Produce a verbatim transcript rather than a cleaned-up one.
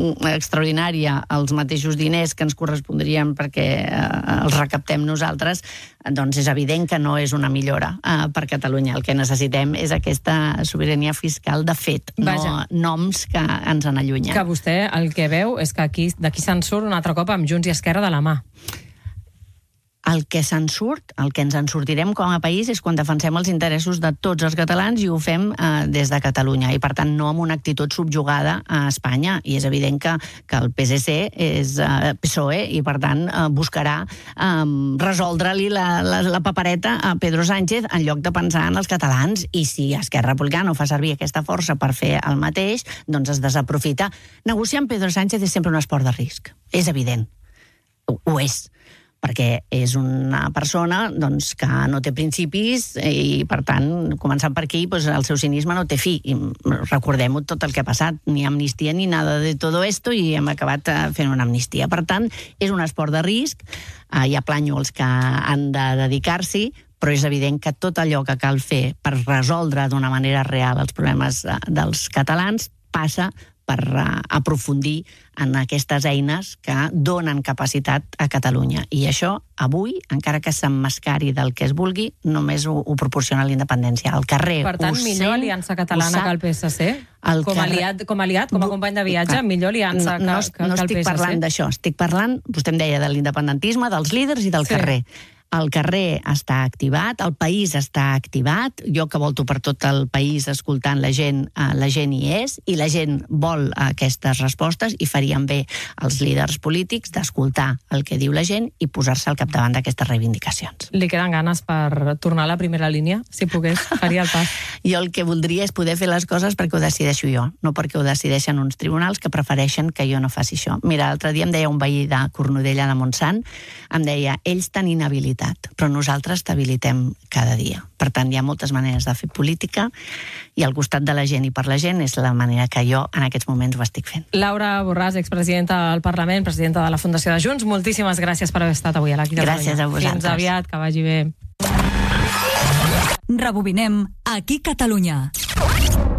extraordinària els mateixos diners que ens correspondrien perquè eh, els recaptem nosaltres, doncs és evident que no és una millora eh, per Catalunya. El que necessitem és aquesta sobirania fiscal de fet, Vaja. no noms que ens en allunyen. Que vostè el que veu és que aquí d'aquí se'n surt un altre cop amb Junts i Esquerra de la mà. El que se'n surt, el que ens en sortirem com a país és quan defensem els interessos de tots els catalans i ho fem eh, des de Catalunya i per tant no amb una actitud subjugada a Espanya, i és evident que, que el P S C és eh, P S O E i per tant eh, buscarà eh, resoldre-li la, la, la papereta a Pedro Sánchez en lloc de pensar en els catalans, i si Esquerra Republicana fa servir aquesta força per fer el mateix, doncs es desaprofita. Negociar amb Pedro Sánchez és sempre un esport de risc, és evident, ho, ho és, perquè és una persona doncs, que no té principis i, per tant, començant per aquí, doncs, el seu cinisme no té fi. I recordem-ho tot el que ha passat, ni amnistia ni nada de todo esto, i hem acabat fent una amnistia. Per tant, és un esport de risc, eh, hi ha plànols que han de dedicar-s'hi, però és evident que tot allò que cal fer per resoldre d'una manera real els problemes dels catalans passa per aprofundir en aquestes eines que donen capacitat a Catalunya. I això, avui, encara que s'emmascari del que es vulgui, només ho, ho proporciona la independència. Al carrer Per tant, ho millor sent, aliança catalana que el P S C? El com, carrer... aliat, com aliat, com a company de viatge, millor aliança no, no, que, que, no que el P S C? estic parlant d'això, estic parlant, vostè em deia, de l'independentisme, dels líders i del Sí. carrer. El carrer està activat, el país està activat, jo que volto per tot el país escoltant la gent, eh, la gent hi és, i la gent vol aquestes respostes, i farien bé els líders polítics d'escoltar el que diu la gent i posar-se al capdavant d'aquestes reivindicacions. Li queden ganes per tornar a la primera línia? Si pogués, faria el pas. Jo el que voldria és poder fer les coses perquè ho decideixo jo, no perquè ho decideixen uns tribunals que prefereixen que jo no faci això. Mira, l'altre dia em deia un veí de Cornudella de Montsant, em deia, ells tenen habilitat, però nosaltres t'habilitem cada dia. Per tant, hi ha moltes maneres de fer política, i al costat de la gent i per la gent és la manera que jo en aquests moments ho estic fent. Laura Borràs, expresidenta del Parlament, presidenta de la Fundació de Junts, moltíssimes gràcies per haver estat avui a l'Aquí Catalunya. Gràcies a vosaltres. Fins aviat, que vagi bé. Rebobinem Aquí Catalunya.